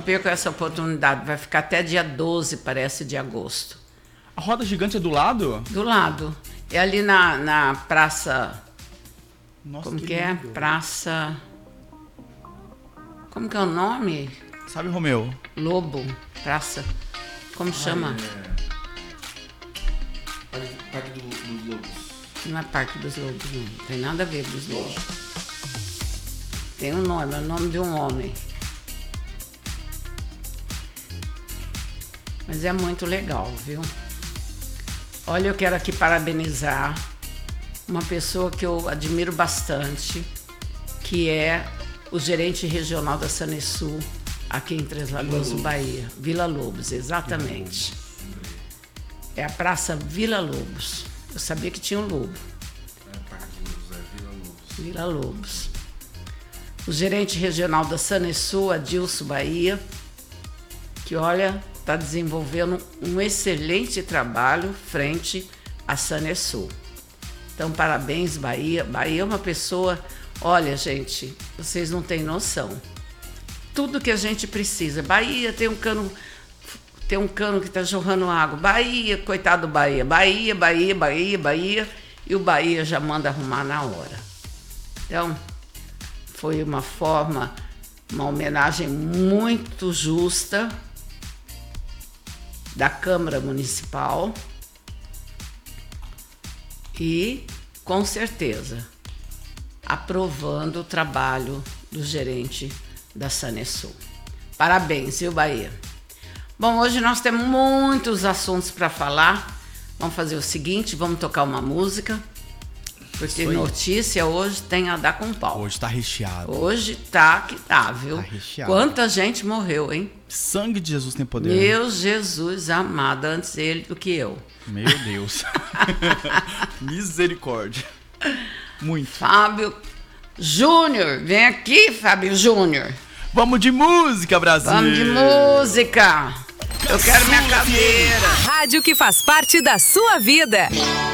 percam essa oportunidade. Vai ficar até dia 12, parece, de agosto. A roda gigante é do lado? Do lado. É ali na praça... Nossa, como que é? Praça... Como que é o nome? Sabe, Romeu? Lobo. Praça... Como chama? Parque dos Lobos. Não é Parque dos Lobos, não. Não tem nada a ver dos lobos. Tem um nome, é o nome de um homem. Mas é muito legal, viu? Olha, eu quero aqui parabenizar uma pessoa que eu admiro bastante, que é o gerente regional da Sanesul, aqui em Três Lagoas do Bahia. Vila Lobos, exatamente. É a Praça Vila Lobos. Eu sabia que tinha um lobo. Vila Lobos. O gerente regional da Sanesul, Adilson Bahia, que, olha, está desenvolvendo um excelente trabalho frente à Sanesul. Então, parabéns, Bahia. Bahia é uma pessoa... Olha, gente, vocês não têm noção. Tudo que a gente precisa. Bahia tem um cano que está jorrando água. Bahia, coitado do Bahia. Bahia. E o Bahia já manda arrumar na hora. Então, foi uma homenagem muito justa da Câmara Municipal e, com certeza, aprovando o trabalho do gerente da Sanesul. Parabéns, viu, Bahia? Bom, hoje nós temos muitos assuntos para falar. Vamos fazer o seguinte, vamos tocar uma música, porque notícia hoje tem a dar com pau. Hoje tá recheado. Hoje tá que tá, viu? Tá recheado. Quanta gente morreu, hein? Sangue de Jesus tem poder. Meu Jesus amado, antes ele do que eu. Meu Deus. Misericórdia. Muito. Fábio Júnior, vem aqui, Fábio Júnior. Vamos de música, Brasil. Vamos de música. Eu quero minha cadeira. A rádio que faz parte da sua vida.